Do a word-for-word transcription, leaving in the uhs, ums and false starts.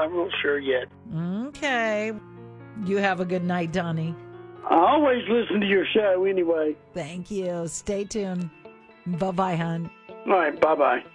not real sure yet. Okay. You have a good night, Donnie. I always listen to your show anyway. Thank you. Stay tuned. Bye-bye, hon. All right, bye-bye.